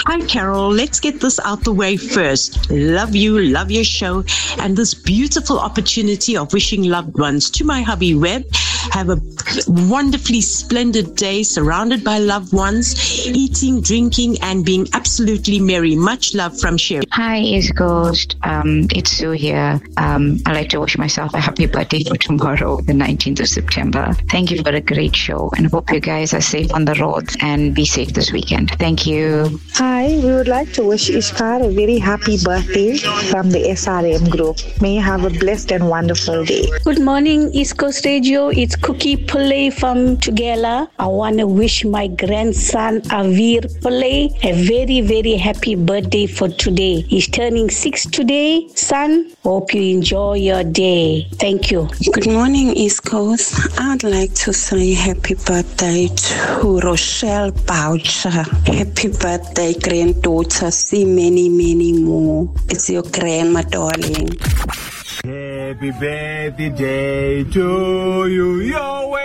Hi, Carol. Let's get this out the way first. Love you, love your show, and this beautiful opportunity of wishing loved ones to my hubby Webb. Have a wonderfully splendid day surrounded by loved ones, eating, drinking, and being absolutely merry. Much love from Sherry. Hi, East Coast. It's Sue here. I'd like to wish myself a happy birthday for tomorrow, the 19th of September. Thank you for a great show, and hope you guys are safe on the roads and be safe this weekend. Thank you. Hi, we would like to wish Ishkar a very happy birthday from the SRM group. May you have a blessed and wonderful day. Good morning, East Coast Radio. It's Cookie Pillay from Tugela. I want to wish my grandson Avir Pillay a very, very happy birthday for today. He's turning 6 today. Son, hope you enjoy your day. Thank you. Good morning, East Coast. I'd like to say happy birthday to Rochelle Boucher. Happy birthday, granddaughter. See many, many more. It's your grandma, darling. Happy birthday to you, your way.